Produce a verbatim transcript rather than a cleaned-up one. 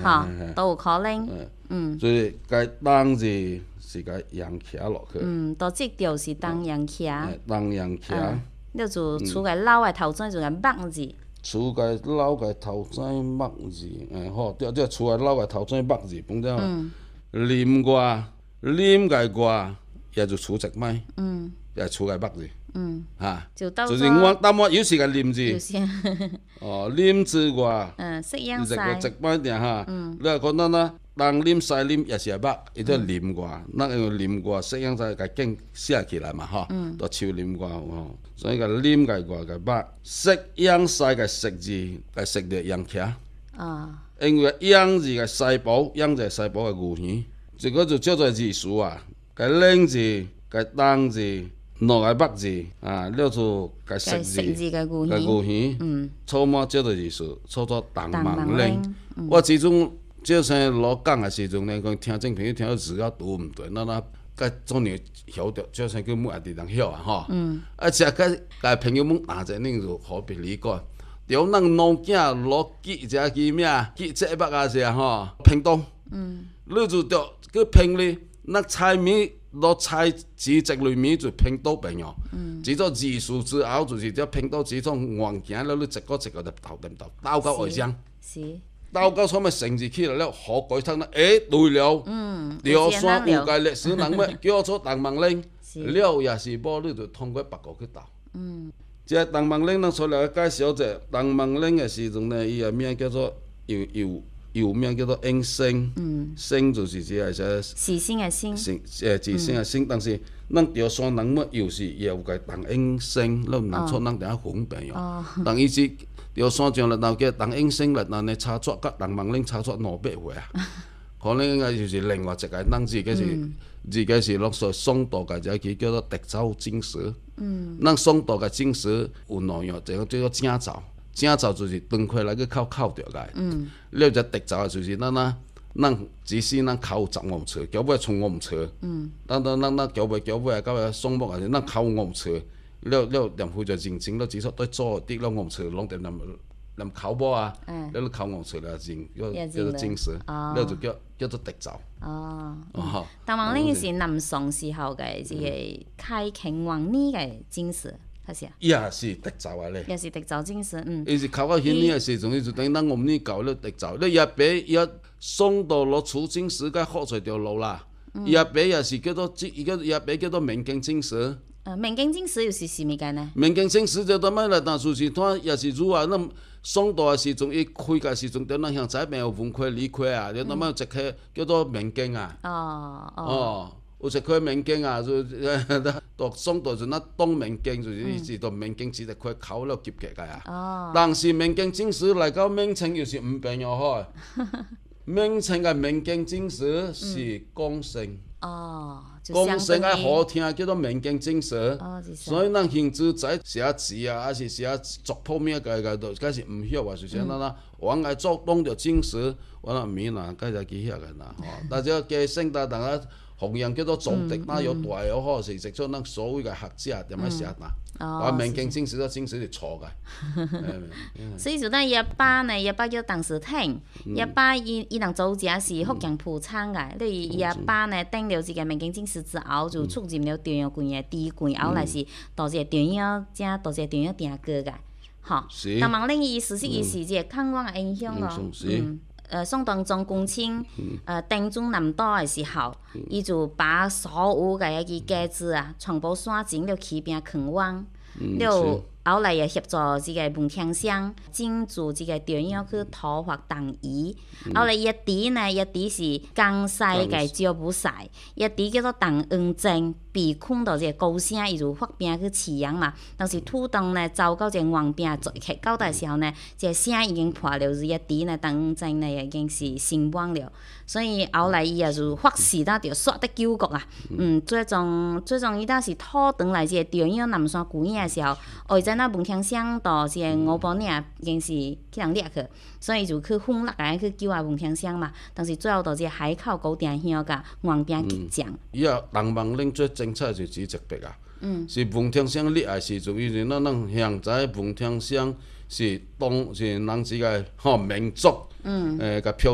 哈，都有可能。嗯， 所以该当字是该扬徛落去。 嗯，都即就是当阳徛。 当扬徛。 了就厝个老个头前就个木字。 厝个老个头前木字，诶好，对对，厝个老个头前木字，反正林外林个外，也就厝一摆，嗯，也厝个木字，嗯，哈， 就到就是我淡薄有时个林字，哦，林之外， 嗯，适应晒，一摆定哈，你讲咱呐，东林西林也是木，伊叫林外，咱用林外适应在个景写起来嘛，哈，都树林外吼。所以个林个外个木，适应西个食字，个食着阳徛。啊。因为阳字个细胞，阳字细胞个牛耳，这个就叫做字数啊。个冷字、个当字、两个木字啊，了就个食字、 个牛耳，嗯，草满叫做字数，叫做东望冷。我始终照生老讲个时阵呢，讲听众朋友听到字啊读唔对，那那。甲做年晓得，照生叫母也伫人晓啊吼。嗯。啊，只甲甲朋友们打者，恁就好别理解。着咱老囝攞记一只记名，记这百啊是吼，屏东。嗯。你就着去评哩，那菜名攞菜字籍里面就屏东朋友。嗯。只做字数之后，就是只屏东只种环境了，你一个一个就头点头，倒到外乡。 是。 到到什么城市去了了，好改通了。哎，对了，嗯，苗山有个历史人物叫做东望岭，了也是无，你就通过北国去到。嗯，这东望岭咱出来介绍者，东望岭的时阵呢，伊个名叫做又又又名叫做应星，嗯，星就是只系只时星的星， 星诶，自星的星，但是咱苗山人物又是也有个东应星，咱唔能错咱定下分辨哟。但伊是。苗山上热闹叫东应星热闹呢，差出甲东望岭差出两百岁啊！可能应该就是另外一个咱自己是自己是落属宋代个只叫做德州金蛇。嗯。咱宋代个金蛇有两样，一个叫做正灶，正灶就是断开来去烤烤着个。嗯。了只德州就是咱啊，咱只是咱烤十五尺，脚尾从五尺。嗯。咱咱咱咱脚尾脚尾啊，到个宋末啊，咱烤五尺。了了，连副就认真了，只说对做啲了五尺，拢点连连烤包啊，了烤五尺了认，叫做精实，了就叫叫做德灶。哦。哦。 东望岭是南宋时候嘅一个开乾皇年嘅精实，还是啊？ 也是德灶啊咧。 也是德灶精实，嗯。 伊是烤到迄年嘅时阵，伊就等于咱我们呢搞了德灶，了也别也送到落储精实个好出条路啦。也别也是叫做伊叫也别叫做明经精实。 呃，明经精实又是啥物件呢？ 明经精实就当摆来，但就是他也是如啊，咱宋代的时阵，伊开个时阵，咱向这边有文科、理科啊，了当摆有一科叫做明经啊。哦哦。哦，有一科明经啊，就读宋代就那东明经，就是伊是读明经只一块考了级起个啊。哦。但是明经精实来到明清又是唔变又好。明清嘅明经精实是讲性。哦。讲声爱好听，叫做明经精实。哦，所以咱行之在写字啊，还是写族谱名个个都开始唔晓啊，就是咱呐，往爱做当着精实，我那面啦，该才记晓个啦。吼，但只加声大大家弘扬叫做祖德，那有大有好，是食出咱所有个学者点样写呐。我明经精实，精实是错个。 所以就咱一爸呢，一爸叫邓时挺，一爸伊伊人祖家是福建埔场个，你伊一爸呢登了这个明经精实之后，就促进了中央军的地quyền，後來是導致中央正導致中央定格個，吼。東望嶺伊事實伊是一個抗日的影響咯。嗯。呃，宋當中公卿呃定中南島的時候，伊就把所有個一個價值啊，全部散進了起邊坑灣，了後來也協助這個文天祥進駐這個中央去討伐黨夷。後來一啲呢，一啲是江西嘅招武士，一啲叫做鄧恩正，被困到這個高聲，伊就發兵去飼養嘛。但是土東呢，走到這個黃兵做起到的時候呢，這個聲已經破了，一啲呢，鄧恩正呢已經是身亡了。所以後來伊也就發誓到條殺得救國啊。嗯，最終最終伊當是討回來這個中央南山古影的時候，後在那文天祥到這個五寶嶺已經是去人掠去，所以就去奮力個去救啊文天祥嘛。但是最後到這個海口高定鄉個黃兵激將。 伊啊，東望嶺最精彩就只一筆啊，嗯、是文天祥溺愛時陣，因為咱咱現在文天祥是當是人一個吼民族，誒個票。